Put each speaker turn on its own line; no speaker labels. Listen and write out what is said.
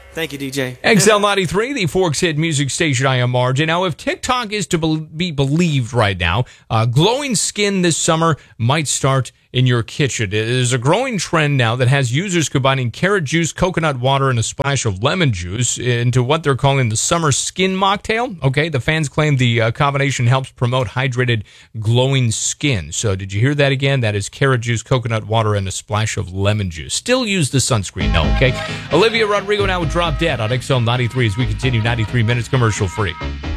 Thank you, DJ.
XL93, the Forks Hit music station. I am RJ. Now, if TikTok is to be believed right now, glowing skin this summer might start in your kitchen. It is a growing trend now that has users combining carrot juice, coconut water, and a splash of lemon juice into what they're calling the summer skin mocktail. Okay, the fans claim the combination helps promote hydrated, glowing skin. So did you hear that again? That is carrot juice, coconut water, and a splash of lemon juice. Still use the sunscreen, though, okay? Olivia Rodrigo now with Drop Dead on XL93 as we continue 93 minutes commercial free.